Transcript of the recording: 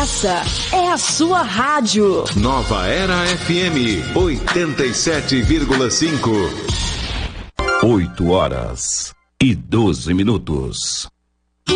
Essa é a sua rádio. Nova Era FM 87,5. 8 horas e 12 minutos.